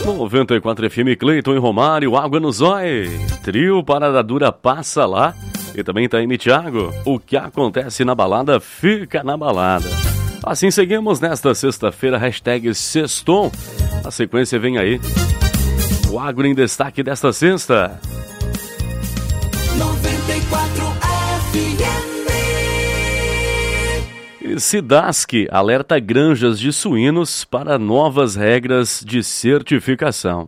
94 FM, Cleiton e Romário, Água no Zói. Trio Parada Dura passa lá. E também tá aí, Thiago. O que acontece na balada, fica na balada. Assim seguimos nesta sexta-feira, hashtag Sexton. A sequência vem aí. O Agro em destaque desta sexta. 94 FM. E Cidasc alerta granjas de suínos para novas regras de certificação.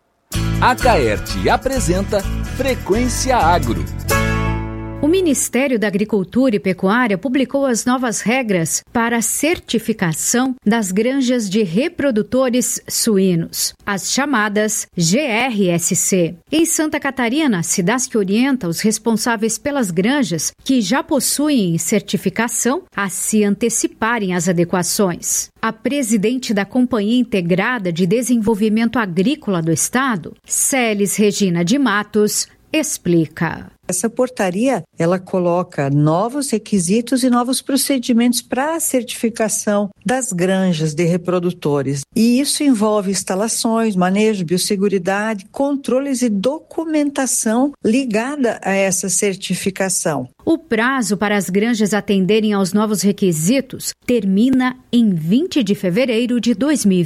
A Caerte apresenta Frequência Agro. O Ministério da Agricultura e Pecuária publicou as novas regras para a certificação das granjas de reprodutores suínos, as chamadas GRSC. Em Santa Catarina, a Cidasc orienta os responsáveis pelas granjas que já possuem certificação a se anteciparem às adequações. A presidente da Companhia Integrada de Desenvolvimento Agrícola do Estado, Celes Regina de Matos, explica. Essa portaria, ela coloca novos requisitos e novos procedimentos para a certificação das granjas de reprodutores. E isso envolve instalações, manejo, biosseguridade, controles e documentação ligada a essa certificação. O prazo para as granjas atenderem aos novos requisitos termina em 20 de fevereiro de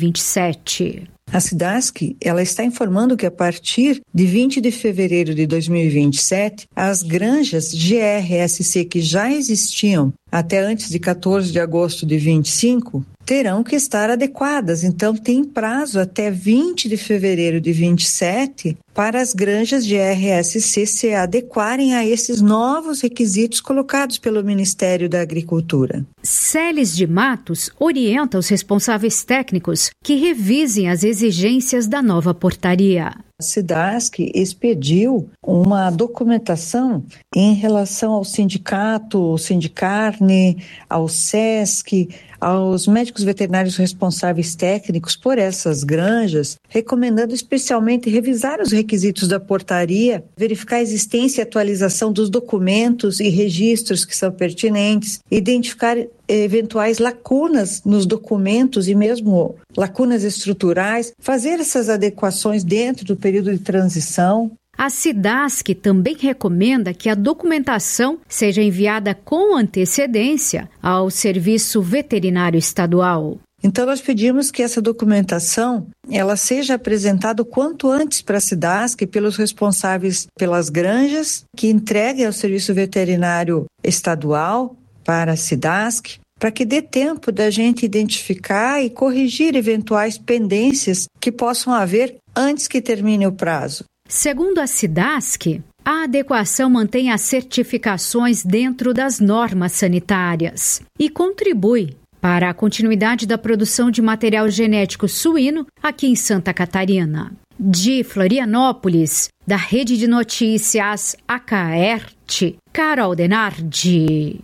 2027. A Cidasc, ela está informando que a partir de 20 de fevereiro de 2027, as granjas GRSC que já existiam até antes de 14 de agosto de 25, terão que estar adequadas. Então, tem prazo até 20 de fevereiro de 27 para as granjas de RSC se adequarem a esses novos requisitos colocados pelo Ministério da Agricultura. Celes de Matos orienta os responsáveis técnicos que revisem as exigências da nova portaria. A Cidasc expediu uma documentação em relação ao sindicato, ao Sindicarne, ao SESC, aos médicos veterinários responsáveis técnicos por essas granjas, recomendando especialmente revisar os requisitos da portaria, verificar a existência e atualização dos documentos e registros que são pertinentes, identificar eventuais lacunas nos documentos e mesmo lacunas estruturais, fazer essas adequações dentro do período de transição. A Cidasc também recomenda que a documentação seja enviada com antecedência ao Serviço Veterinário Estadual. Então, nós pedimos que essa documentação ela seja apresentada o quanto antes para a Cidasc pelos responsáveis pelas granjas, que entreguem ao Serviço Veterinário Estadual para a Cidasc, para que dê tempo da gente identificar e corrigir eventuais pendências que possam haver antes que termine o prazo. Segundo a Cidasc, a adequação mantém as certificações dentro das normas sanitárias e contribui para a continuidade da produção de material genético suíno aqui em Santa Catarina. De Florianópolis, da Rede de Notícias ACAERT, Carol Denardi.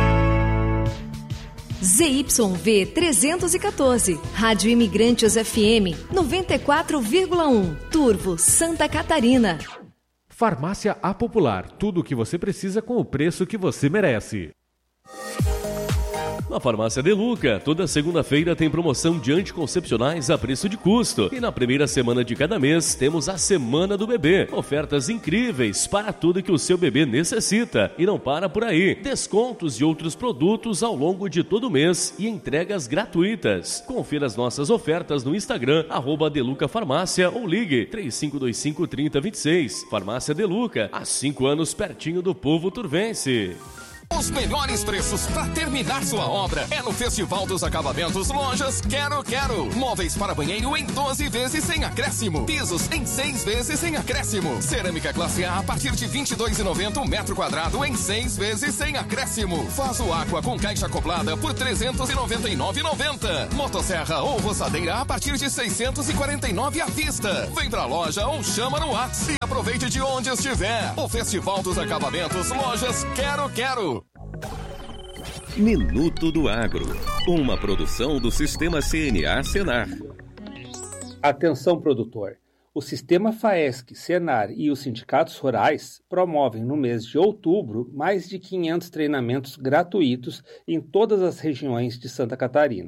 ZYV 314, Rádio Imigrantes FM 94,1, Turvo, Santa Catarina. Farmácia A Popular, tudo o que você precisa com o preço que você merece. Na Farmácia Deluca, toda segunda-feira tem promoção de anticoncepcionais a preço de custo. E na primeira semana de cada mês, temos a Semana do Bebê. Ofertas incríveis para tudo que o seu bebê necessita. E não para por aí. Descontos e outros produtos ao longo de todo o mês e entregas gratuitas. Confira as nossas ofertas no Instagram, @Deluca Farmácia ou ligue 3525-3026. Farmácia Deluca, há 5 anos pertinho do povo turvense. Os melhores preços para terminar sua obra é no Festival dos Acabamentos Lojas Quero Quero. Móveis para banheiro em 12 vezes sem acréscimo. Pisos em 6 vezes sem acréscimo. Cerâmica classe A partir de R$ 22,90 um metro quadrado em 6 vezes sem acréscimo. Vaso Aqua com caixa acoplada por R$ 399,90. Motosserra ou roçadeira a partir de R$ 649 à vista. Vem pra loja ou chama no WhatsApp e aproveite de onde estiver. O Festival dos Acabamentos Lojas Quero Quero. Minuto do Agro, uma produção do Sistema CNA Senar. Atenção, produtor. O Sistema FAESC, Senar e os sindicatos rurais promovem no mês de outubro mais de 500 treinamentos gratuitos em todas as regiões de Santa Catarina.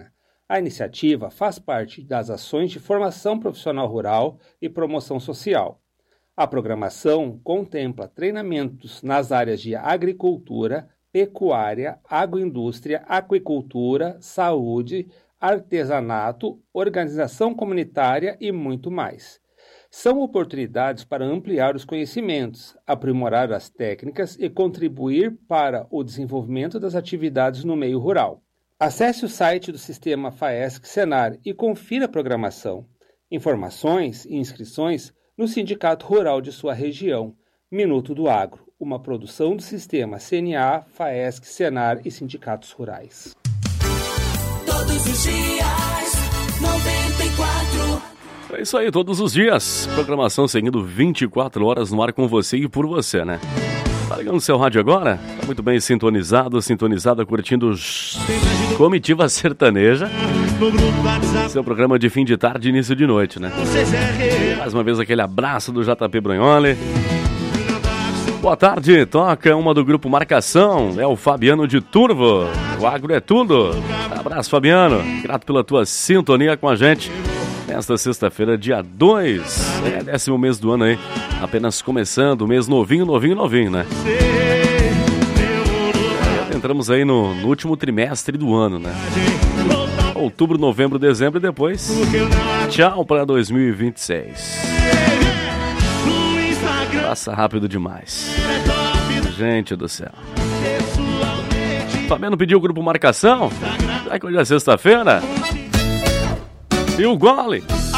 A iniciativa faz parte das ações de formação profissional rural e promoção social. A programação contempla treinamentos nas áreas de agricultura, pecuária, agroindústria, aquicultura, saúde, artesanato, organização comunitária e muito mais. São oportunidades para ampliar os conhecimentos, aprimorar as técnicas e contribuir para o desenvolvimento das atividades no meio rural. Acesse o site do Sistema FAESC-Senar e confira a programação. Informações e inscrições no Sindicato Rural de sua região. Minuto do Agro, uma produção do Sistema CNA, FAESC-Senar e Sindicatos Rurais. Todos os dias, 94. É isso aí, todos os dias. Programação seguindo 24 horas no ar com você e por você, né? Tá ligando o seu rádio agora? Tá muito bem sintonizada, curtindo Comitiva Sertaneja. Seu programa de fim de tarde e início de noite, né? Mais uma vez aquele abraço do JP Brunholi. Boa tarde, toca uma do grupo Marcação, é o Fabiano de Turvo. O agro é tudo. Abraço, Fabiano. Grato pela tua sintonia com a gente. Nesta sexta-feira, dia 2, 10º mês do ano aí, apenas começando, o mês novinho, né? Entramos aí no último trimestre do ano, né? Outubro, novembro, dezembro e depois, tchau para 2026. Passa rápido demais. Gente do céu. Fabiano pediu o grupo Marcação? Será que hoje é sexta-feira? E o gole!